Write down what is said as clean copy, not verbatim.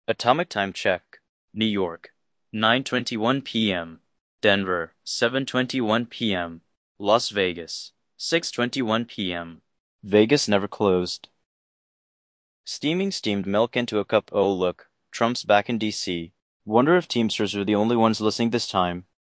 Atomic time check. New York, 9:21 p.m. Denver, 7:21 p.m. Las Vegas, 6:21 p.m. Vegas never closed. Steaming steamed milk into a cup. Oh look, Trump's back in D.C. Wonder if Teamsters are the only ones listening this time.